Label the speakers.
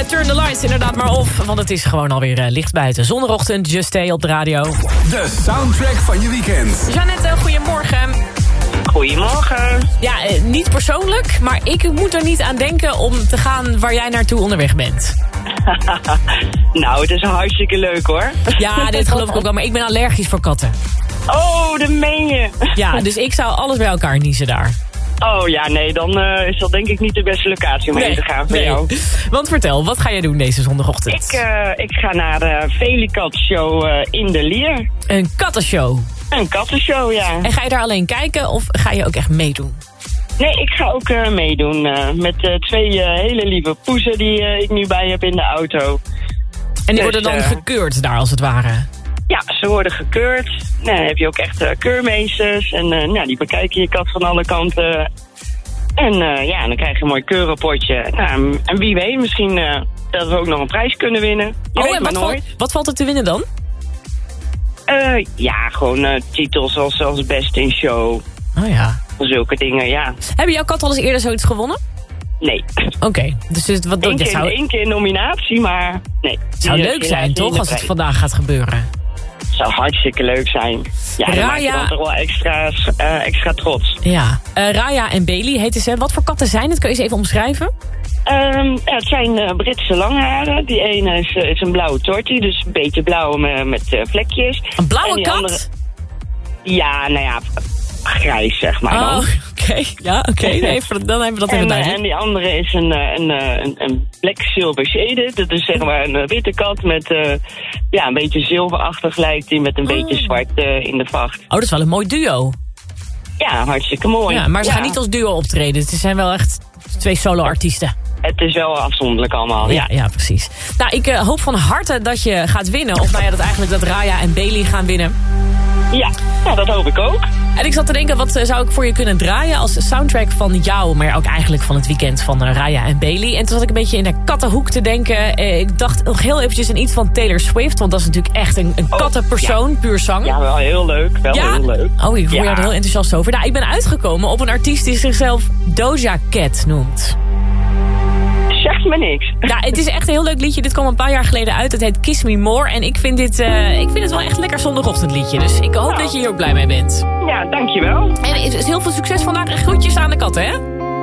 Speaker 1: Turn the lights inderdaad maar off. Want het is gewoon alweer licht buiten. Zondagochtend, Just Stay op de radio.
Speaker 2: De soundtrack van je weekend.
Speaker 1: Jeannette, goedemorgen.
Speaker 3: Goedemorgen.
Speaker 1: Ja, niet persoonlijk, maar ik moet er niet aan denken om te gaan waar jij naartoe onderweg bent.
Speaker 3: Nou, het is hartstikke leuk hoor.
Speaker 1: Ja, dit geloof ik ook wel, maar ik ben allergisch voor katten.
Speaker 3: Oh, dat meen je.
Speaker 1: Ja, dus ik zou alles bij elkaar niezen daar.
Speaker 3: Oh ja, nee, dan is dat denk ik niet de beste locatie om heen te gaan voor jou.
Speaker 1: Want vertel, wat ga jij doen deze zondagochtend?
Speaker 3: Ik ga naar de Velikat Show in de Lier.
Speaker 1: Een kattenshow?
Speaker 3: Een kattenshow, ja.
Speaker 1: En ga je daar alleen kijken of ga je ook echt meedoen?
Speaker 3: Nee, ik ga ook meedoen met 2 hele lieve poezen die ik nu bij heb in de auto.
Speaker 1: En die worden dan gekeurd daar als het ware?
Speaker 3: Ja, ze worden gekeurd. Nou, dan heb je ook echt keurmeesters. En die bekijken je kat van alle kanten. En dan krijg je een mooi keurenpotje. Nou, en wie weet, misschien dat we ook nog een prijs kunnen winnen. Je weet maar nooit.
Speaker 1: Wat valt er te winnen dan?
Speaker 3: Gewoon titels als Best in Show.
Speaker 1: Oh ja.
Speaker 3: Zulke dingen, ja.
Speaker 1: Hebben jouw kat al eens eerder zoiets gewonnen?
Speaker 3: Nee.
Speaker 1: Oké. Dus wat
Speaker 3: Eén keer nominatie, maar nee.
Speaker 1: Het zou leuk zijn, toch, als het vandaag gaat gebeuren?
Speaker 3: Het zou hartstikke leuk zijn. Ja, dan maak je dan toch wel extra trots.
Speaker 1: Ja. Raya en Bailey heten ze. Wat voor katten zijn het? Kun je eens even omschrijven?
Speaker 3: Het zijn Britse langharen. Die ene is een blauwe tortie, dus een beetje blauw met vlekjes.
Speaker 1: Een blauwe kat?
Speaker 3: Andere, ja, nou ja, grijs zeg maar dan.
Speaker 1: Oké. Ja, oké. Dan hebben we dat even duidelijk.
Speaker 3: En die andere is een black silver shaded. Dat is zeg maar een witte kat met een beetje zilverachtig lijkt die met een beetje zwart in de vacht. Oh,
Speaker 1: dat is wel een mooi duo.
Speaker 3: Ja, hartstikke mooi.
Speaker 1: Ja, maar ze gaan niet als duo optreden. Het zijn wel echt 2 solo-artiesten.
Speaker 3: Het is wel afzonderlijk allemaal.
Speaker 1: Ja, precies. Nou, ik hoop van harte dat je gaat winnen. Of dat eigenlijk dat Raya en Bailey gaan winnen.
Speaker 3: Ja, dat hoop ik ook.
Speaker 1: En ik zat te denken, wat zou ik voor je kunnen draaien als soundtrack van jou, maar ook eigenlijk van het weekend van Raya en Bailey. En toen zat ik een beetje in de kattenhoek te denken. Ik dacht nog heel eventjes aan iets van Taylor Swift, want dat is natuurlijk echt een kattenpersoon, puur zang.
Speaker 3: Ja, wel heel leuk. Heel leuk.
Speaker 1: Oh, ik hoor jou er heel enthousiast over. Nou, ik ben uitgekomen op een artiest die zichzelf Doja Cat noemt.
Speaker 3: Zegt me niks.
Speaker 1: Ja, het is echt een heel leuk liedje. Dit kwam een paar jaar geleden uit. Het heet Kiss Me More. En ik vind het wel echt een lekker zondagochtendliedje. Dus ik hoop dat je hier ook blij mee bent.
Speaker 3: Ja, dankjewel.
Speaker 1: En heel veel succes vandaag en groetjes aan de katten, hè?